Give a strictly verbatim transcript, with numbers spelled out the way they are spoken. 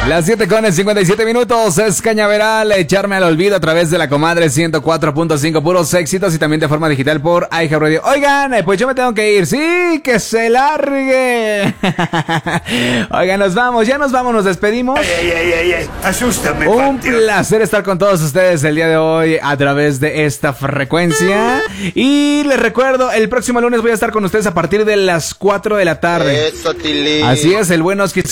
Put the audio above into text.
Las siete con cincuenta y siete minutos, es Cañaveral, echarme al olvido a través de la comadre ciento cuatro punto cinco, puros éxitos, y también de forma digital por iHeartRadio. Oigan, pues yo me tengo que ir, sí, que se largue. Oigan, nos vamos, ya nos vamos, nos despedimos. Ay, ay, ay, ay, asústame. Un Panteón. placer estar con todos ustedes el día de hoy a través de esta frecuencia. Y les recuerdo, el próximo lunes voy a estar con ustedes a partir de las cuatro de la tarde. Eso, Tilín. Así es, el buen Oski